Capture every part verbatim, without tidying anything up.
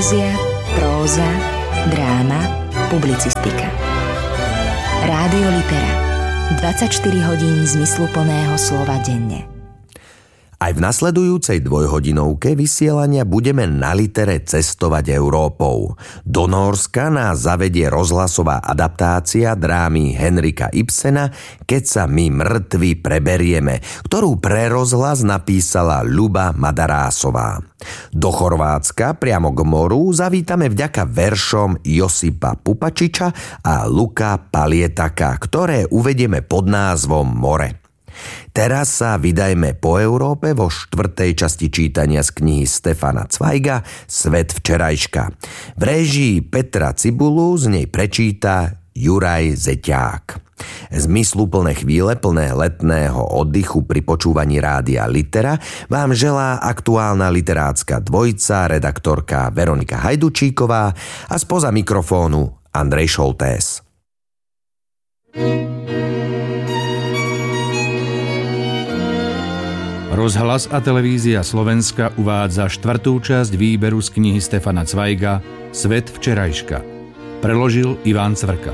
Poézia, próza, dráma, publicistika. Rádio Litera. dvadsaťštyri hodín zmysluplného slova denne. Aj v nasledujúcej dvojhodinovke vysielania budeme na Litere cestovať Európou. Do Nórska nás zavedie rozhlasová adaptácia drámy Henrika Ibsena Keď sa my mŕtvi preberieme, ktorú pre rozhlas napísala Ľuba Madarásová. Do Chorvátska priamo k moru zavítame vďaka veršom Josipa Pupačiča a Luka Palietaka, ktoré uvedieme pod názvom More. Teraz sa vydajme po Európe vo štvrtej časti čítania z knihy Stefana Cvajga Svet včerajška. V réžii Petra Cibulu z nej prečíta Juraj Zeťák. Zmysluplné chvíle plné letného oddychu pri počúvaní rádia Litera vám želá aktuálna literátska dvojica, redaktorka Veronika Hajdučíková a spoza mikrofónu Andrej Šoltés. Rozhlas a televízia Slovenska uvádza štvrtú časť výberu z knihy Stefana Cvajga Svet včerajška. Preložil Ivan Cvrkal.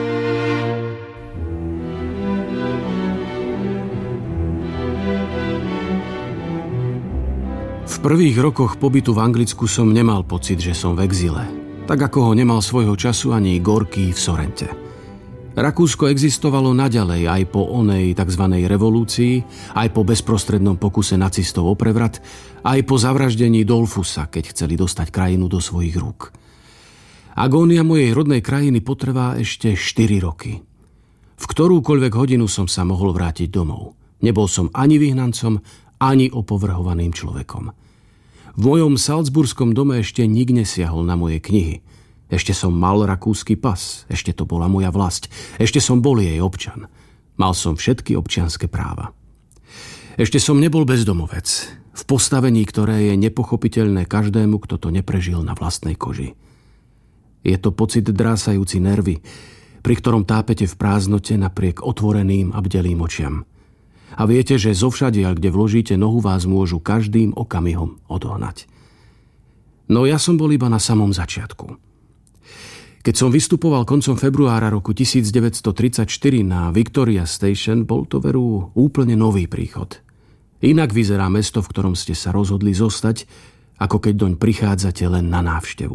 V prvých rokoch pobytu v Anglicku som nemal pocit, že som v exíle. Tak ako ho nemal svojho času ani Gorký v Sorrente. Rakúsko existovalo naďalej aj po onej tzv. Revolúcii, aj po bezprostrednom pokuse nacistov o prevrat, aj po zavraždení Dolfusa, keď chceli dostať krajinu do svojich rúk. Agónia mojej rodnej krajiny potrvá ešte štyri roky. V ktorúkoľvek hodinu som sa mohol vrátiť domov. Nebol som ani vyhnancom, ani opovrhovaným človekom. V mojom salzburskom dome ešte nik nesiahol na moje knihy. Ešte som mal rakúsky pas, ešte to bola moja vlast, ešte som bol jej občan. Mal som všetky občianske práva. Ešte som nebol bezdomovec, v postavení, ktoré je nepochopiteľné každému, kto to neprežil na vlastnej koži. Je to pocit drásajúci nervy, pri ktorom tápete v prázdnote napriek otvoreným a bdelým očiam. A viete, že zovšadiaľ, kde vložíte nohu, vás môžu každým okamihom odohnať. No ja som bol iba na samom začiatku. Keď som vystupoval koncom februára roku devätnásťtridsaťštyri na Victoria Station, bol to veru úplne nový príchod. Inak vyzerá mesto, v ktorom ste sa rozhodli zostať, ako keď doň prichádzate len na návštevu.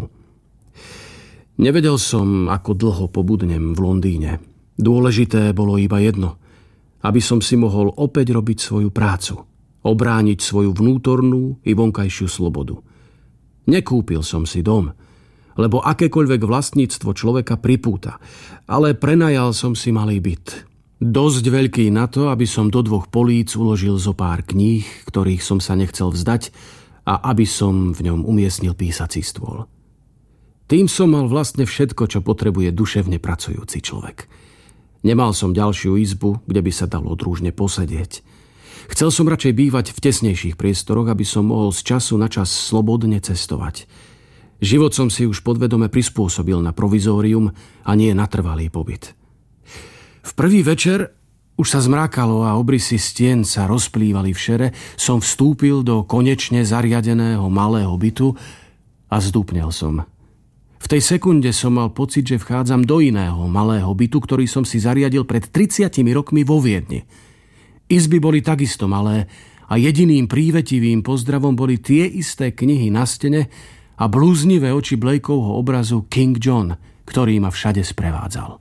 Nevedel som, ako dlho pobudnem v Londýne. Dôležité bolo iba jedno, aby som si mohol opäť robiť svoju prácu, obrániť svoju vnútornú i vonkajšiu slobodu. Nekúpil som si dom, lebo akékoľvek vlastníctvo človeka pripúta, ale prenajal som si malý byt. Dosť veľký na to, aby som do dvoch políc uložil zo pár kníh, ktorých som sa nechcel vzdať, a aby som v ňom umiestnil písací stôl. Tým som mal vlastne všetko, čo potrebuje duševne pracujúci človek. Nemal som ďalšiu izbu, kde by sa dalo družne posedieť. Chcel som radšej bývať v tesnejších priestoroch, aby som mohol z času na čas slobodne cestovať. Život som si už podvedome prispôsobil na provizórium a nie na trvalý pobyt. V prvý večer, už sa zmrákalo a obrysy stien sa rozplývali v šere, som vstúpil do konečne zariadeného malého bytu a zdúpnel som. V tej sekunde som mal pocit, že vchádzam do iného malého bytu, ktorý som si zariadil pred tridsiatimi rokmi vo Viedni. Izby boli takisto malé a jediným prívetivým pozdravom boli tie isté knihy na stene a blúznivé oči Blakeovho obrazu King John, ktorý ma všade sprevádzal.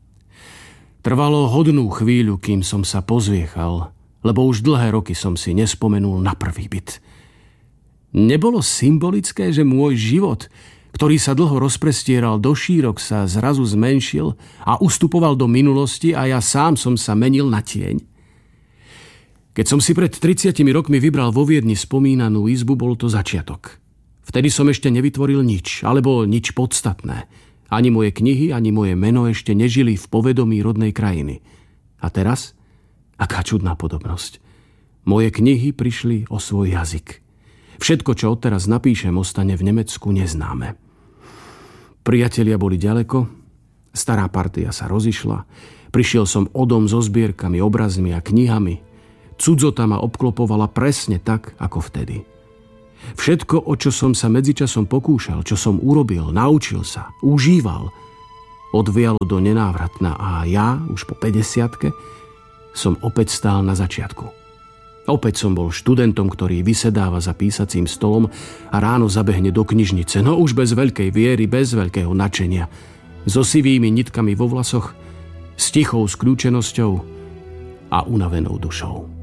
Trvalo hodnú chvíľu, kým som sa pozviechal, lebo už dlhé roky som si nespomenul na prvý byt. Nebolo symbolické, že môj život, ktorý sa dlho rozprestieral do šírok, sa zrazu zmenšil a ustupoval do minulosti a ja sám som sa menil na tieň? Keď som si pred tridsiatimi rokmi vybral vo Viedni spomínanú izbu, bol to začiatok. Vtedy som ešte nevytvoril nič, alebo nič podstatné. Ani moje knihy, ani moje meno ešte nežili v povedomí rodnej krajiny. A teraz? Aká čudná podobnosť. Moje knihy prišli o svoj jazyk. Všetko, čo odteraz napíšem, ostane v Nemecku neznáme. Priatelia boli ďaleko, stará partia sa rozišla, prišiel som o dom so zbierkami, obrazmi a knihami. Cudzota ma obklopovala presne tak, ako vtedy. Všetko, o čo som sa medzičasom pokúšal, čo som urobil, naučil sa, užíval, odvialo do nenávratna a ja, už po päťdesiatke, som opäť stál na začiatku. Opäť som bol študentom, ktorý vysedáva za písacím stolom a ráno zabehne do knižnice, no už bez veľkej viery, bez veľkého nadšenia, so sivými nitkami vo vlasoch, s tichou skľúčenosťou a unavenou dušou.